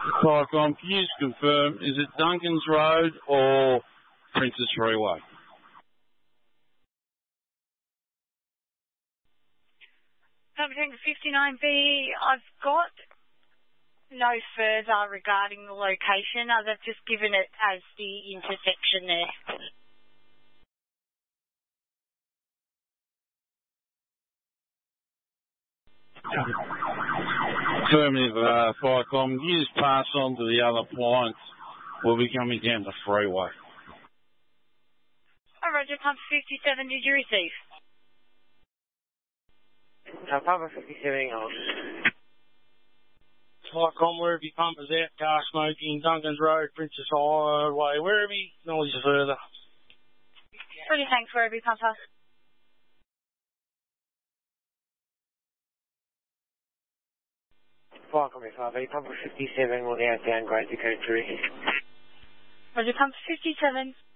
Cyclone, can you just confirm, is it Duncan's Road or Princess Freeway? Something 59B, I've got no further regarding the location. They've just given it as the intersection there. Affirmative, Cyclone, can you just pass on to the other clients? We'll be coming down the freeway. Oh, Roger, pump 57, did you receive? Pump 57 on. Cyclone, wherever your pump is out, car smoking, Duncan's Road, Princess Highway, wherever you acknowledge further. Pretty thanks, wherever you pump us. Cyclone FRV, pump 57 will now downgrade to code 3. Roger, pump 57.